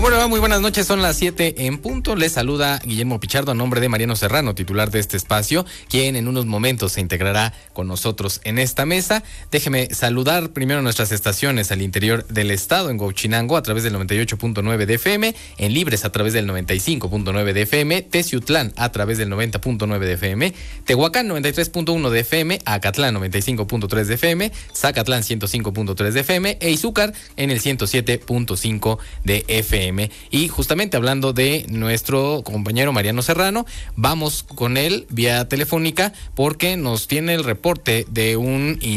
¿Cómo le va? Muy buenas noches, son las 7 en punto. Les saluda Guillermo Pichardo a nombre de Mariano Serrano, titular de este espacio, quien en unos momentos se integrará con nosotros en esta mesa. Déjeme saludar primero nuestras estaciones al interior del estado, en Huauchinango a través del 98.9 de FM, en Libres a través del 95.9 de FM, Teciutlán a través del 90.9 de FM, Tehuacán 93.1 de FM, Acatlán 95.3 de FM, Zacatlán 105.3 de FM e Izúcar en el 107.5 de FM. Y justamente hablando de nuestro compañero Mariano Serrano, vamos con él vía telefónica porque nos tiene el reporte de un